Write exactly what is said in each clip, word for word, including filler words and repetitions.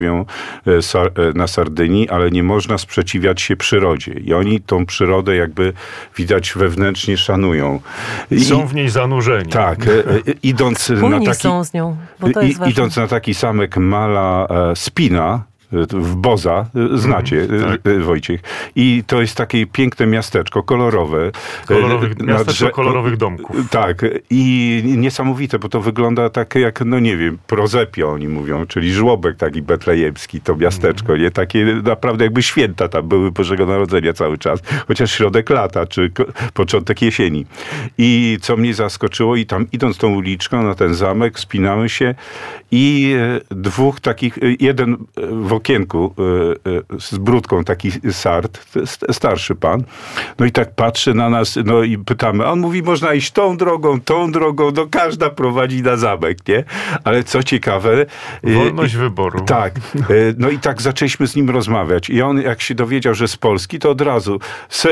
na Sardynii, ale nie można sprzeciwiać się przyrodzie. I oni tą przyrodę jakby widać wewnętrznie szanują. I, są w niej zanurzeni. Tak. Idąc Wspólni na taki, są z nią, bo to jest ważne. Idąc na taki zamek Mala Spina, w Boza, znacie, mm, tak. Wojciech. I to jest takie piękne miasteczko, kolorowe. Kolorowych, miasteczko drze- kolorowych domków. Tak. I niesamowite, bo to wygląda tak jak, no nie wiem, Prozepio oni mówią, czyli żłobek taki betlejemski, to miasteczko, mm. nie? Takie naprawdę jakby święta tam były Bożego Narodzenia cały czas. Chociaż środek lata, czy ko- początek jesieni. I co mnie zaskoczyło, i tam idąc tą uliczką na ten zamek, spinamy się i dwóch takich, jeden w okienku z brudką, taki Sart, starszy pan. No i tak patrzy na nas, no i pytamy, a on mówi, można iść tą drogą, tą drogą, no każda prowadzi na zamek, nie? Ale co ciekawe... Wolność wyboru. Tak. No i tak zaczęliśmy z nim rozmawiać. I on, jak się dowiedział, że z Polski, to od razu se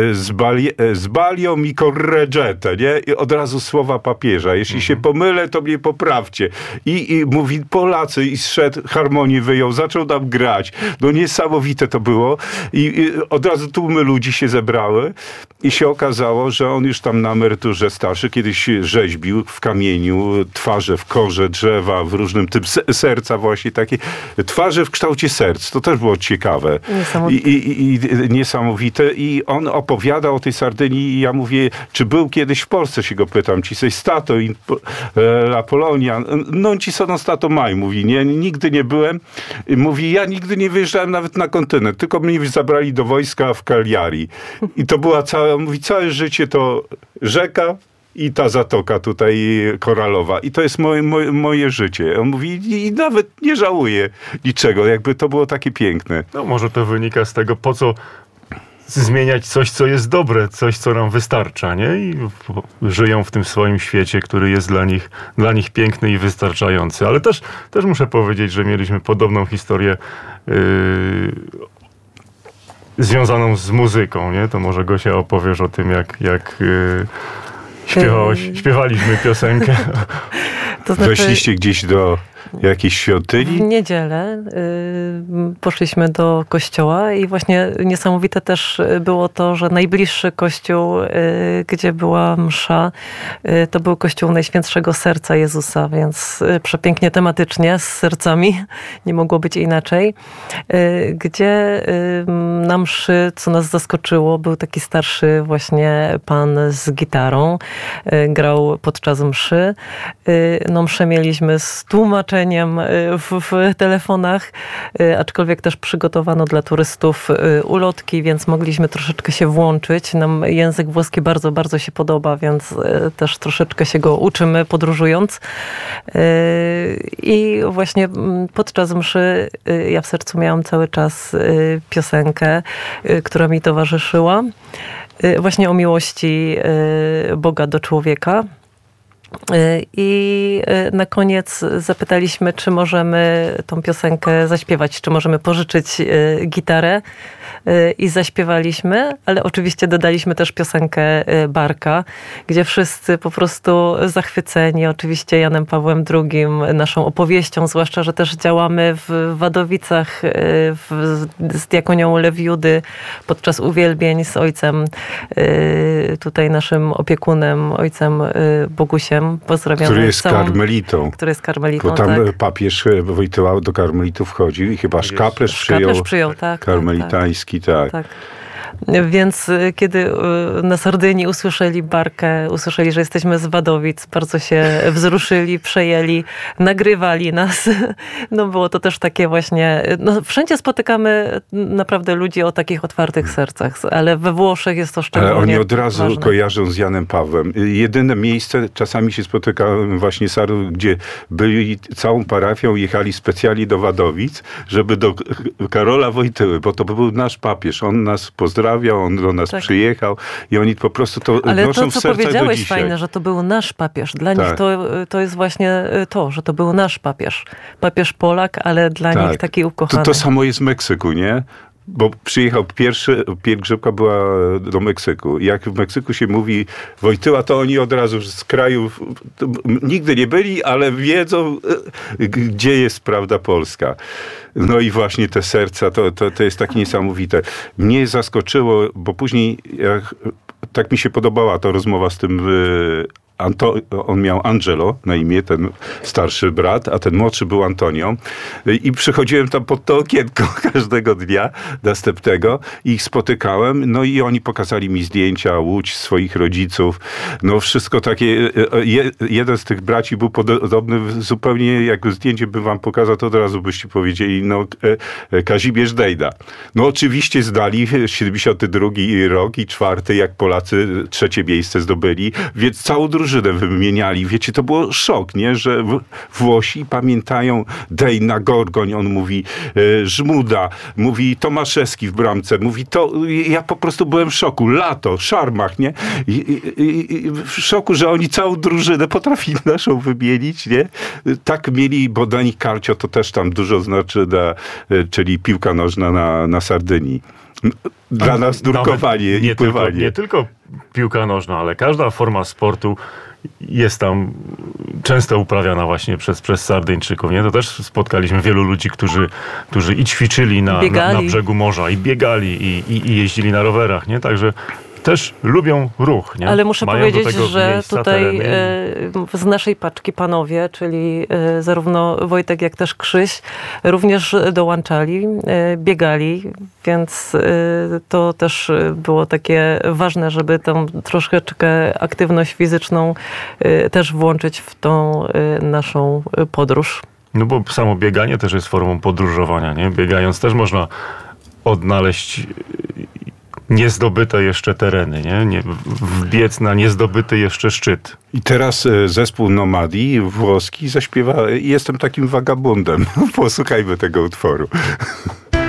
zbalią mi correggetę, nie? I od razu słowa papieża. Jeśli mhm. się pomylę, to mnie poprawcie. I, i mówi Polacy i zszedł, harmonię wyjął, zaczął nam grać. No niesamowite to było. I, I od razu tłumy ludzi się zebrały i się okazało, że on już tam na emeryturze starszy kiedyś rzeźbił w kamieniu twarze w korze drzewa, w różnym tym serca właśnie takie. Twarze w kształcie serc. To też było ciekawe. Niesamowite. I, i, i, niesamowite. I on opowiada o tej Sardynii i ja mówię, czy był kiedyś w Polsce, się go pytam. Ci sei stato in la Polonia. Non ci sono stato mai. Mówi, nie, nigdy nie byłem. Mówi, ja nigdy nie wyjeżdżałem nawet na kontynent, tylko mnie zabrali do wojska w Cagliari. I to była cała, mówi, całe życie to rzeka i ta zatoka tutaj koralowa. I to jest moje, moje, moje życie. On mówi, i nawet nie żałuję niczego. Jakby to było takie piękne. No może to wynika z tego, po co zmieniać coś, co jest dobre, coś, co nam wystarcza, nie? I żyją w tym swoim świecie, który jest dla nich, dla nich piękny i wystarczający. Ale też, też muszę powiedzieć, że mieliśmy podobną historię yy, związaną z muzyką, nie? To może Gosia opowiesz o tym, jak, jak yy, śpiewałaś, śpiewaliśmy piosenkę. To znaczy... Weszliście gdzieś do jakiejś świątyni? W niedzielę y, poszliśmy do kościoła i właśnie niesamowite też było to, że najbliższy kościół, y, gdzie była msza, y, to był kościół Najświętszego Serca Jezusa, więc y, przepięknie tematycznie, z sercami, nie mogło być inaczej. Y, gdzie y, na mszy, co nas zaskoczyło, był taki starszy właśnie pan z gitarą, y, grał podczas mszy. Y, no mszę mieliśmy z tłumaczeniem W, w telefonach, aczkolwiek też przygotowano dla turystów ulotki, więc mogliśmy troszeczkę się włączyć. Nam język włoski bardzo, bardzo się podoba, więc też troszeczkę się go uczymy podróżując. I właśnie podczas mszy ja w sercu miałam cały czas piosenkę, która mi towarzyszyła. Właśnie o miłości Boga do człowieka. I na koniec zapytaliśmy, czy możemy tą piosenkę zaśpiewać, czy możemy pożyczyć gitarę. I zaśpiewaliśmy, ale oczywiście dodaliśmy też piosenkę Barka, gdzie wszyscy po prostu zachwyceni, oczywiście Janem Pawłem drugim, naszą opowieścią, zwłaszcza, że też działamy w Wadowicach w, z diakonią Lewiudy podczas uwielbień z ojcem, tutaj naszym opiekunem, ojcem Bogusiem. Pozdrawiam. Który jest całą, karmelitą. Który jest karmelitą, bo tam tak. papież Wojtyła do karmelitów wchodził i chyba szkaplerz przyjął, szkaplerz przyjął tak, karmelitański, tak. tak. tak. Więc kiedy na Sardynii usłyszeli Barkę, usłyszeli, że jesteśmy z Wadowic, bardzo się wzruszyli, przejęli, nagrywali nas. No było to też takie właśnie... No, wszędzie spotykamy naprawdę ludzi o takich otwartych sercach, ale we Włoszech jest to szczególnie Ale oni od razu ważne. kojarzą z Janem Pawłem. Jedyne miejsce, czasami się spotykałem właśnie z Sarą, gdzie byli całą parafią, jechali specjalnie do Wadowic, żeby do Karola Wojtyły, bo to był nasz papież. On nas pozdrawiał, on do nas tak. przyjechał i oni po prostu to Ale noszą to, w co sercach do powiedziałeś dzisiaj. fajne, że to był nasz papież. Dla tak. nich to, to jest właśnie to, że to był nasz papież. Papież Polak, ale dla tak. nich taki ukochany. To, to samo jest w Meksyku, nie? bo przyjechał pierwszy, pielgrzymka była do Meksyku. Jak w Meksyku się mówi Wojtyła, to oni od razu z krajów nigdy nie byli, ale wiedzą, gdzie jest prawda polska. No i właśnie te serca, to, to, to jest takie niesamowite. Mnie zaskoczyło, bo później jak, tak mi się podobała ta rozmowa z tym Anto, on miał Angelo na imię, ten starszy brat, a ten młodszy był Antonio. I przychodziłem tam pod to okienko każdego dnia następnego i ich spotykałem. No i oni pokazali mi zdjęcia, Łódź, swoich rodziców. No wszystko takie. Je, jeden z tych braci był podobny zupełnie, jak zdjęcie bym wam pokazał, to od razu byście powiedzieli, no Kazimierz Dejda. No oczywiście zdali siedemdziesiąty drugi rok i czwarty, jak Polacy trzecie miejsce zdobyli, więc całą drużynę wymieniali. Wiecie, to było szok, nie? Że Włosi pamiętają Dejna, Gorgoń, on mówi e, Żmuda, mówi Tomaszewski w bramce, mówi to, ja po prostu byłem w szoku. Lato, Szarmach, nie? I, i, i w szoku, że oni całą drużynę potrafili naszą wymienić, nie? Tak mieli, bo Dani Calcio to też tam dużo znaczy, na, czyli piłka nożna na, na Sardynii. Dla nas nurkowanie i nie pływanie. Tylko, nie tylko piłka nożna, ale każda forma sportu jest tam często uprawiana właśnie przez, przez Sardyńczyków. Nie? To też spotkaliśmy wielu ludzi, którzy, którzy i ćwiczyli na, na, na brzegu morza, i biegali, i, i, i jeździli na rowerach. Nie? Także też lubią ruch. Nie? Ale muszę Mają powiedzieć, że miejsca, tutaj tereny. z naszej paczki panowie, czyli zarówno Wojtek, jak też Krzyś, również dołączali, biegali, więc to też było takie ważne, żeby tą troszeczkę aktywność fizyczną też włączyć w tą naszą podróż. No bo samo bieganie też jest formą podróżowania. Nie? Biegając też można odnaleźć niezdobyte jeszcze tereny, nie? nie? Wbiec na niezdobyty jeszcze szczyt. I teraz zespół Nomadi włoski zaśpiewa Jestem takim wagabundem. Posłuchajmy tego utworu.